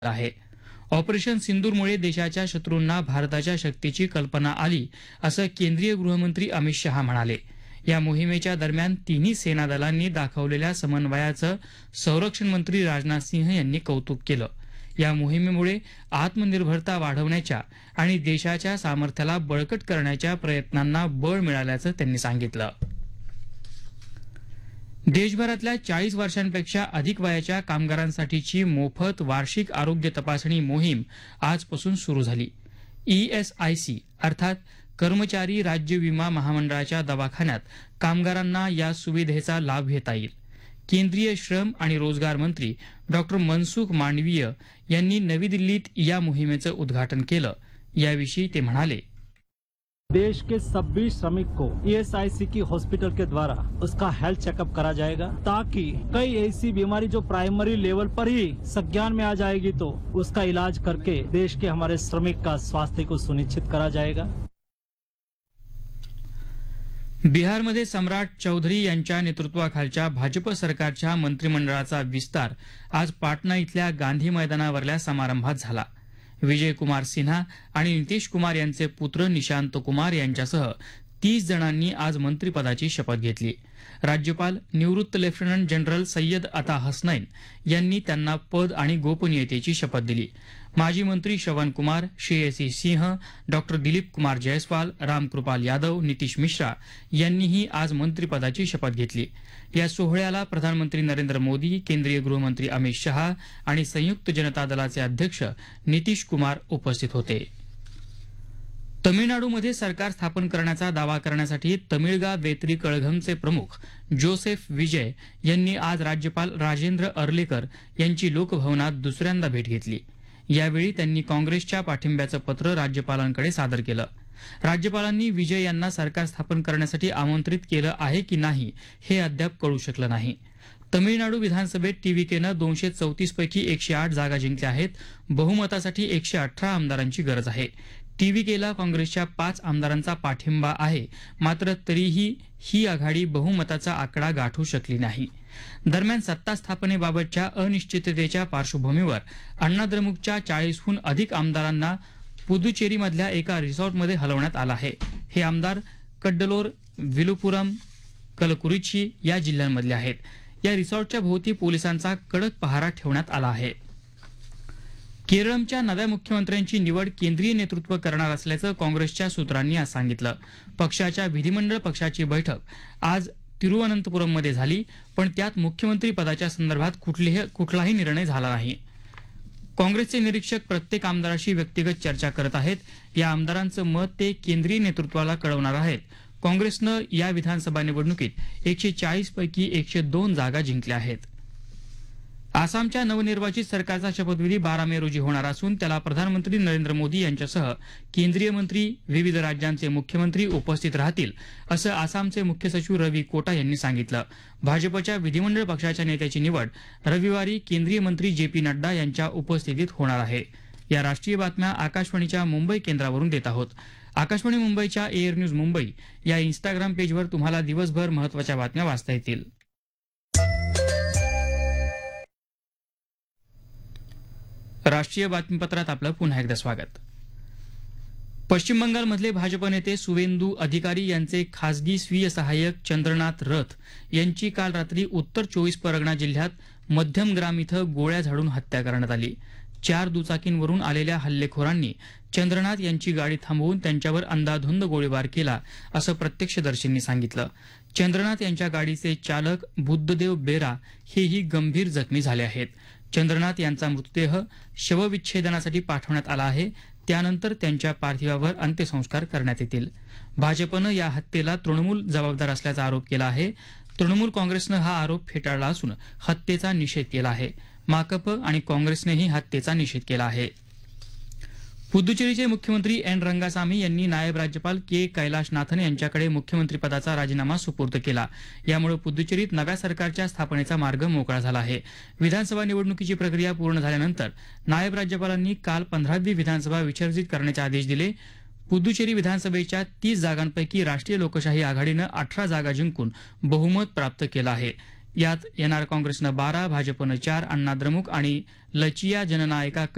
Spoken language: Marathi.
आहे. ऑपरेशन सिंदूरमुळे देशाच्या शत्रूंना भारताच्या शक्तीची कल्पना आली असं केंद्रीय गृहमंत्री अमित शहा म्हणाले. या मोहिमेच्या दरम्यान तिन्ही सेना दलांनी दाखवलेल्या समन्वयाचं संरक्षण मंत्री राजनाथ सिंह यांनी कौतुक केलं. या मोहिमेमुळे आत्मनिर्भरता वाढवण्याच्या आणि देशाच्या सामर्थ्याला बळकट करण्याच्या प्रयत्नांना बळ मिळाल्याचं त्यांनी सांगितलं. देशभरातल्या 40 वर्षांपेक्षा अधिक वयाच्या कामगारांसाठीची मोफत वार्षिक आरोग्य तपासणी मोहीम आजपासून सुरू झाली. ESIC अर्थात कर्मचारी राज्य विमा महामंडळाच्या दवाखान्यात कामगारांना या सुविधेचा लाभ घेता येईल. केंद्रीय श्रम आणि रोजगार मंत्री डॉक्टर मनसुख मांडवीय यांनी नवी दिल्लीत या मोहिमेचं उद्घाटन केलं. याविषयी ते म्हणाले, देश के सभी श्रमिक को ESIC की हॉस्पिटल के द्वारा उसका हेल्थ चेकअप करा जाएगा, ताकि कई ऐसी बीमारी जो प्राइमरी लेवल पर ही संज्ञान में आ जाएगी तो उसका इलाज करके देश के हमारे श्रमिक का स्वास्थ्य को सुनिश्चित करा जाएगा. बिहारमध्ये सम्राट चौधरी यांच्या नेतृत्वाखालच्या भाजप सरकारच्या मंत्रिमंडळाचा विस्तार आज पाटणा इथल्या गांधी मैदानावरल्या समारंभात झाला. विजय कुमार सिन्हा आणि नितीश कुमार यांचे पुत्र निशांत कुमार यांच्यासह 30 जणांनी आज मंत्रिपदाची शपथ घेतली. राज्यपाल निवृत्त लेफ्टनंट जनरल सय्यद अता हसनैन यांनी त्यांना पद आणि गोपनीयतेची शपथ दिली. माजी मंत्री श्रवण कुमार, श्रेयसी सिंह, डॉक्टर दिलीप कुमार जयस्वाल, रामकृपाल यादव, नितीश मिश्रा यांनीही आज मंत्रिपदाची शपथ घेतली. या सोहळ्याला प्रधानमंत्री नरेंद्र मोदी, केंद्रीय गृहमंत्री अमित शहा आणि संयुक्त जनता दलाचे अध्यक्ष नितीश कुमार उपस्थित होते. तमिळनाडूमध्ये सरकार स्थापन करण्याचा दावा करण्यासाठी तमिळगा वेत्री कळघमचे प्रमुख जोसेफ विजय यांनी आज राज्यपाल राजेंद्र अर्लेकर यांची लोकभवनात दुसऱ्यांदा भेट घेतली. यावेळी त्यांनी काँग्रेसच्या पाठिंब्याचं पत्र राज्यपालांकडे सादर केलं. राज्यपालांनी विजय यांना सरकार स्थापन करण्यासाठी आमंत्रित केलं आहे की नाही हे अद्याप कळू शकलं नाही. तमिळनाडू विधानसभेत TVKनं 234 पैकी 108 जागा जिंकल्या आहेत. बहुमतासाठी 118 आमदारांची गरज आहे. TVKला काँग्रेसच्या 5 आमदारांचा पाठिंबा आहे, मात्र तरीही ही आघाडी बहुमताचा आकडा गाठू शकली नाही. दरम्यान सत्ता स्थापनेबाबतच्या अनिश्चिततेच्या पार्श्वभूमीवर अण्णाद्रमुकच्या 40हून अधिक आमदारांना पुदुचेरीमधल्या एका रिसॉर्टमध्ये हलवण्यात आलं आहे. हे आमदार कड्डलोर, विलुपुरम, कलकुरिची या जिल्ह्यांमधले आहेत. या रिसॉर्टच्या भोवती पोलिसांचा कडक पहारा ठेवण्यात आला आहे. केरळच्या नव्या मुख्यमंत्र्यांची निवड केंद्रीय नेतृत्व करणार असल्याचं काँग्रेसच्या सूत्रांनी आज सांगितलं. पक्षाच्या विधिमंडळ पक्षाची बैठक आज तिरुवनंतपुरममध्ये झाली, पण त्यात मुख्यमंत्री पदाच्या संदर्भात कुठलाही निर्णय झाला नाही. काँग्रेसचे निरीक्षक प्रत्येक आमदाराशी व्यक्तिगत चर्चा करत आहेत. या आमदारांचं मत ते केंद्रीय नेतृत्वाला कळवणार आहेत. काँग्रेसनं या विधानसभा निवडणुकीत 140 पैकी 102 जागा जिंकल्या आहेत. आसामच्या नवनिर्वाचित सरकारचा शपथविधी 12 मे रोजी होणार असून त्याला प्रधानमंत्री नरेंद्र मोदी यांच्यासह केंद्रीय मंत्री, विविध राज्यांचे मुख्यमंत्री उपस्थित राहतील असं आसामचे मुख्य सचिव रवी कोटा यांनी सांगितलं. भाजपच्या विधिमंडळ पक्षाच्या नेत्याची निवड रविवारी केंद्रीय मंत्री JP नड्डा यांच्या उपस्थितीत होणार आहे. या राष्ट्रीय बातम्या आकाशवाणीच्या मुंबई केंद्रावरून देत आहोत. आकाशवाणी मुंबईच्या एअर न्यूज मुंबई या इंस्टाग्राम पेजवर तुम्हाला दिवसभर महत्त्वाच्या बातम्या वाचता येतील. राष्ट्रीय बातमीपत्रात आपलं पुन्हा एकदा स्वागत. पश्चिम बंगालमधले भाजप नेते सुवेंदू अधिकारी यांचे खासगी स्वीय सहाय्यक चंद्रनाथ रथ यांची काल रात्री उत्तर 24 परगणा जिल्ह्यात मध्यमग्राम इथं गोळ्या झाडून हत्या करण्यात आली. 4 दुचाकींवरून आलेल्या हल्लेखोरांनी चंद्रनाथ यांची गाडी थांबवून त्यांच्यावर अंधाधुंद गोळीबार केला असं प्रत्यक्षदर्शींनी सांगितलं. चंद्रनाथ यांच्या गाडीचे चालक बुद्धदेव बेरा हेही गंभीर जखमी झाले आहेत. चंद्रनाथ यांचा मृतदेह शवविच्छेदनासाठी पाठवण्यात आला आहे. त्यानंतर त्यांच्या पार्थिवावर अंत्यसंस्कार करण्यात येतील. भाजपनं या हत्येला तृणमूल जबाबदार असल्याचा आरोप केला आहे. तृणमूल काँग्रेसनं हा आरोप फेटाळला असून हत्येचा निषेध केला आहे. माकप आणि काँग्रेसनेही हत्येचा निषेध केला आहे. पुदुचेरीचे मुख्यमंत्री एन रंगासामी यांनी नायब राज्यपाल के कैलाशनाथन यांच्याकडे मुख्यमंत्रीपदाचा राजीनामा सुपूर्द केला. यामुळे पुदुचेरीत नव्या सरकारच्या स्थापनेचा मार्ग मोकळा झाला आहे. विधानसभा निवडणुकीची प्रक्रिया पूर्ण झाल्यानंतर नायब राज्यपालांनी काल 15वी विधानसभा विसर्जित करण्याचे आदेश दिले. पुदुचेरी विधानसभेच्या 30 जागांपैकी राष्ट्रीय लोकशाही आघाडीनं 18 जागा जिंकून बहुमत प्राप्त केलं आहे. यात एनआर काँग्रेसनं 12, भाजपनं 4, अण्णा द्रमुक आणि लचिया जननायका